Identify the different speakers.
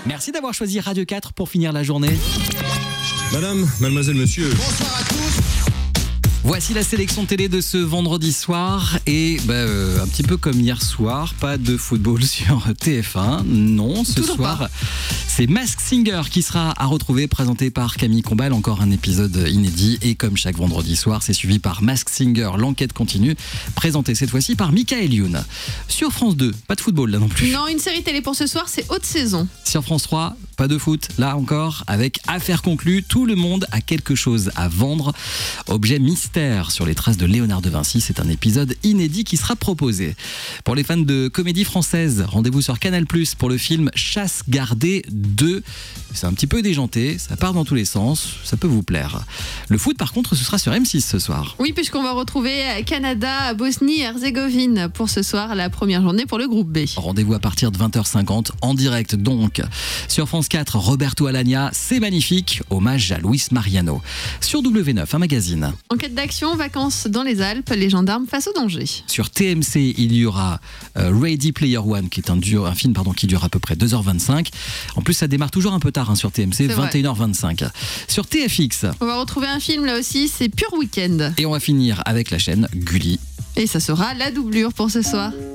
Speaker 1: Merci d'avoir choisi Radio 4 pour finir la journée.
Speaker 2: Madame, mademoiselle, monsieur.
Speaker 3: Bonsoir à tous.
Speaker 1: Voici la sélection télé de ce vendredi soir et un petit peu comme hier soir, pas de football sur TF1. Non, ce
Speaker 4: Toujours
Speaker 1: soir,
Speaker 4: pas.
Speaker 1: c'est Masked Singer qui sera à retrouver, présenté par Camille Combal. Encore un épisode inédit et comme chaque vendredi soir, c'est suivi par Masked Singer, l'enquête continue, présenté cette fois-ci par Michael Youn. Sur France 2, pas de football là non plus.
Speaker 4: Non, une série télé pour ce soir, c'est Haute Saison.
Speaker 1: Sur France 3, pas de foot, là encore, avec Affaires conclues, tout le monde a quelque chose à vendre. Objet mystère sur les traces de Léonard de Vinci, c'est un épisode inédit qui sera proposé. Pour les fans de comédie française, rendez-vous sur Canal+ pour le film Chasse gardée 2. C'est un petit peu déjanté, ça part dans tous les sens, ça peut vous plaire. Le foot par contre, ce sera sur M6 ce soir.
Speaker 4: Oui, puisqu'on va retrouver Canada, Bosnie-Herzégovine pour ce soir, la première journée pour le groupe B.
Speaker 1: Rendez-vous à partir de 20h50, en direct donc. Sur France 4, Roberto Alagna, C'est magnifique, hommage à Luis Mariano. Sur W9, un magazine.
Speaker 4: Enquête d'action, vacances dans les Alpes, les gendarmes face au danger.
Speaker 1: Sur TMC, il y aura Ready Player One, qui est un film qui dure à peu près 2h25. En plus, ça démarre toujours un peu tard sur TMC, 21h25. Sur TFX,
Speaker 4: on va retrouver un film là aussi, c'est Pur Week-end.
Speaker 1: Et on va finir avec la chaîne Gulli.
Speaker 4: Et ça sera la doublure pour ce soir.